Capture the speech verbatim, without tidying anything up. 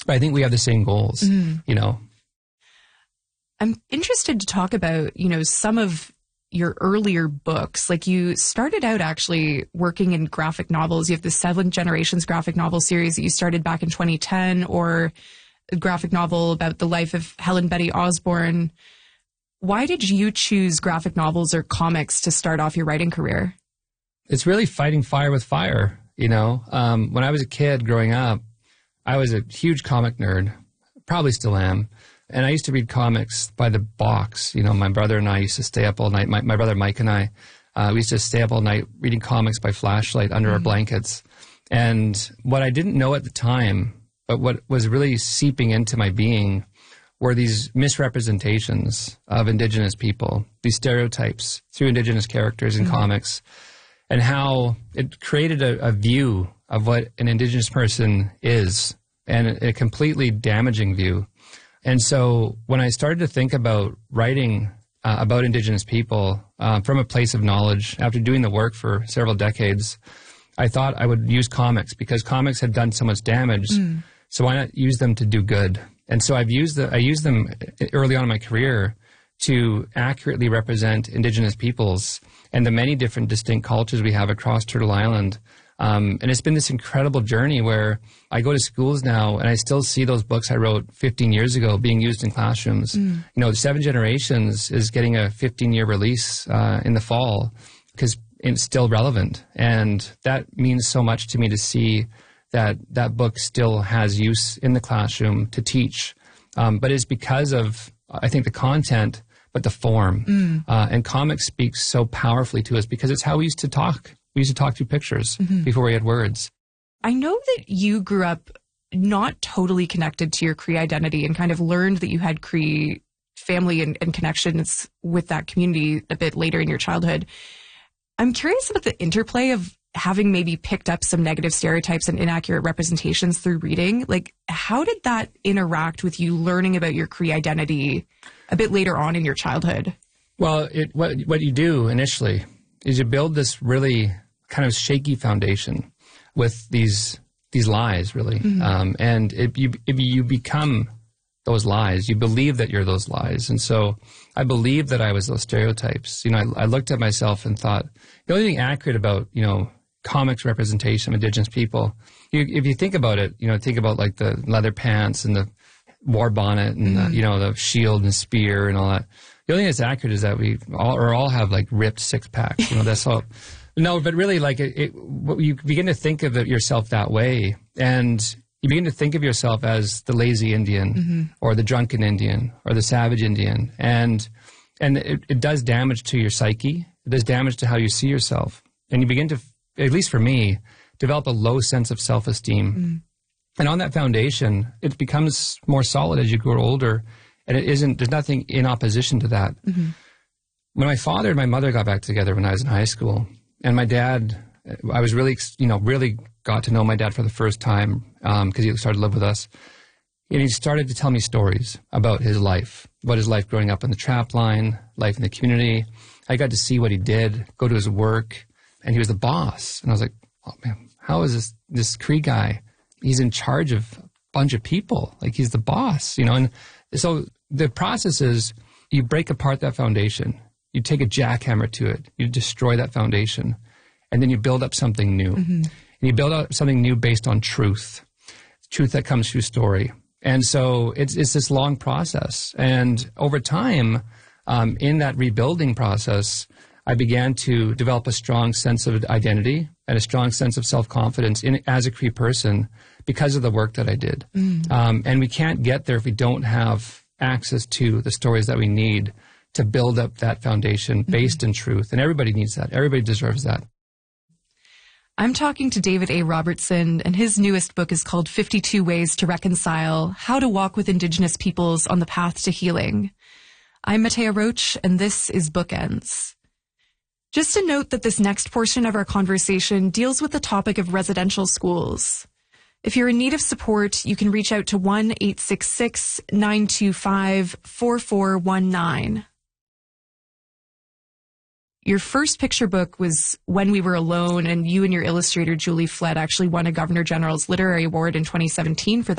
But I think we have the same goals, mm. you know. I'm interested to talk about, you know, some of your earlier books. Like, you started out actually working in graphic novels. You have the Seven Generations graphic novel series that you started back in twenty ten, or a graphic novel about the life of Helen Betty Osborne. Why did you choose graphic novels or comics to start off your writing career? It's really fighting fire with fire, you know. Um, when I was a kid growing up, I was a huge comic nerd, probably still am. And I used to read comics by the box. You know, my brother and I used to stay up all night. My, my brother Mike and I, uh, we used to stay up all night reading comics by flashlight under mm-hmm. our blankets. And what I didn't know at the time, but what was really seeping into my being, were these misrepresentations of Indigenous people, these stereotypes through Indigenous characters in mm-hmm. comics, and how it created a, a view of what an Indigenous person is, and a, a completely damaging view. And so when I started to think about writing uh, about Indigenous people uh, from a place of knowledge, after doing the work for several decades, I thought I would use comics, because comics had done so much damage. Mm. So why not use them to do good? And so I've used the, I used them early on in my career to accurately represent Indigenous peoples and the many different distinct cultures we have across Turtle Island. Um, and it's been this incredible journey where I go to schools now and I still see those books I wrote fifteen years ago being used in classrooms. Mm. You know, Seven Generations is getting a fifteen-year release uh, in the fall because it's still relevant. And that means so much to me to see that that book still has use in the classroom to teach. Um, but it's because of, I think, the content, but the form. Mm. Uh, and comics speaks so powerfully to us because it's how we used to talk. We used to talk through pictures mm-hmm. before we had words. I know that you grew up not totally connected to your Cree identity and kind of learned that you had Cree family and, and connections with that community a bit later in your childhood. I'm curious about the interplay of having maybe picked up some negative stereotypes and inaccurate representations through reading. Like, how did that interact with you learning about your Cree identity a bit later on in your childhood? Well, it, what what you do initially is you build this really kind of shaky foundation with these these lies, really. Mm-hmm. Um, and if you, if you become those lies, you believe that you're those lies. And so I believed that I was those stereotypes. You know, I, I looked at myself and thought, the only thing accurate about, you know, comics representation of Indigenous people, you, if you think about it, you know, think about like the leather pants and the war bonnet and, mm-hmm. the, you know, the shield and spear and all that. The only thing that's accurate is that we all, or all have like ripped six packs. You know, that's all. No, but really, like it, it, you begin to think of it yourself that way, and you begin to think of yourself as the lazy Indian, mm-hmm. or the drunken Indian, or the savage Indian, and and it, it does damage to your psyche. It does damage to how you see yourself, and you begin to, at least for me, develop a low sense of self-esteem. Mm-hmm. And on that foundation, it becomes more solid as you grow older. And it isn't, there's nothing in opposition to that. Mm-hmm. When my father and my mother got back together when I was in high school, and my dad, I was really, you know, really got to know my dad for the first time because um, he started to live with us. And he started to tell me stories about his life, about his life growing up on the trap line, life in the community. I got to see what he did, go to his work, and he was the boss. And I was like, oh man, how is this, this Cree guy? He's in charge of a bunch of people. Like, he's the boss, you know? And so the process is you break apart that foundation. You take a jackhammer to it. You destroy that foundation. And then you build up something new. Mm-hmm. And you build up something new based on truth, truth that comes through story. And so it's it's this long process. And over time, um, in that rebuilding process, I began to develop a strong sense of identity and a strong sense of self-confidence in as a Cree person because of the work that I did. Mm. Um, and we can't get there if we don't have access to the stories that we need to build up that foundation based mm-hmm. in truth. And everybody needs that. Everybody deserves that. I'm talking to David A. Robertson, and his newest book is called fifty-two Ways to Reconcile, How to Walk with Indigenous Peoples on the Path to Healing. I'm Matea Roach, and this is Bookends. Just a note that this next portion of our conversation deals with the topic of residential schools. If you're in need of support, you can reach out to one eight six six, nine two five, four four one nine. Your first picture book was When We Were Alone, and you and your illustrator, Julie Flett, actually won a Governor General's Literary Award in twenty seventeen for that.